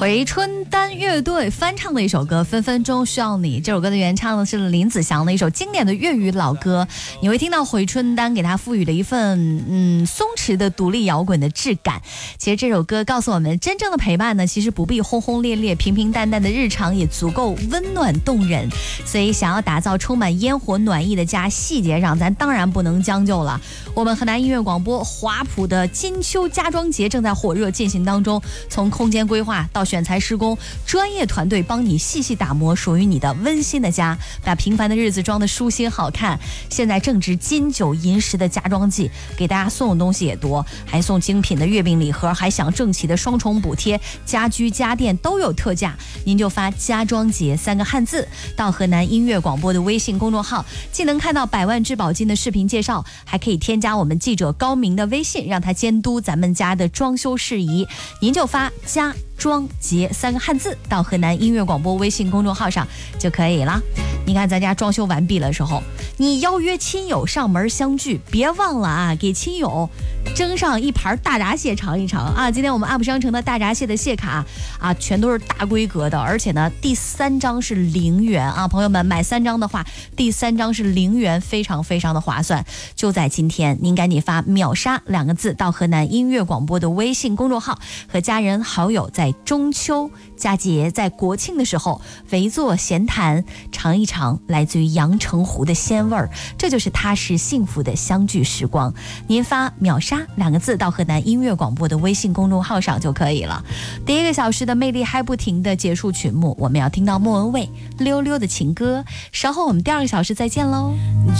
回春丹乐队翻唱的一首歌《分分钟需要你》，这首歌的原唱呢是林子祥的一首经典的粤语老歌。你会听到回春丹给它赋予了一份松弛的独立摇滚的质感。其实这首歌告诉我们，真正的陪伴呢，其实不必轰轰烈烈，平平淡淡的日常也足够温暖动人。所以想要打造充满烟火暖意的家，细节上咱当然不能将就了。我们河南音乐广播华普的金秋家装节正在火热进行当中，从空间规划到选材施工，专业团队帮你细细打磨属于你的温馨的家，把平凡的日子装得舒心好看。现在正值金九银十的家装季，给大家送的东西也多，还送精品的月饼礼盒，还享政企的双重补贴，家居家电都有特价。您就发家装节3个汉字到河南音乐广播的微信公众号，既能看到百万质保金的视频介绍，还可以添加我们记者高明的微信，让他监督咱们家的装修事宜。您就发家装节3个汉字到河南音乐广播微信公众号上就可以了。你看咱家装修完毕的时候，你邀约亲友上门相聚，别忘了啊，给亲友蒸上一盘大闸蟹尝一尝啊！今天我们 UP 商城的大闸蟹的蟹卡啊，全都是大规格的，而且呢，第3张是0元啊！朋友们买3张的话，第3张是0元，非常非常的划算。就在今天，您赶紧发秒杀2个字到河南音乐广播的微信公众号，和家人好友在中秋佳节、在国庆的时候围坐闲谈，尝一尝来自于阳澄湖的鲜味儿，这就是踏实幸福的相聚时光。您发秒杀2个字到河南音乐广播的微信公众号上就可以了。第1个小时的魅力还不停的结束曲目，我们要听到莫文蔚溜溜的情歌。稍后我们第2个小时再见喽。